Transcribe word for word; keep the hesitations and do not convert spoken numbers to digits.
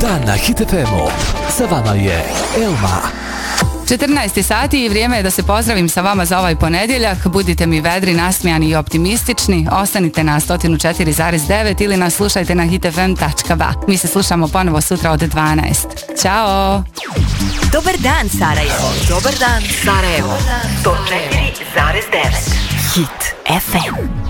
Dan na Hit F M-u. Sa vama je Elma. četrnaest sati i vrijeme je da se pozdravim sa vama za ovaj ponedjeljak. Budite mi vedri, nasmijani i optimistični. Ostanite na sto četiri zarez devet ili nas slušajte na hitfm tačka ba. Mi se slušamo ponovo sutra od dvanaest. Ćao! Dobar dan, Sarajevo. Dobar dan, Sarajevo. sto četiri zarez devet. Hit F M.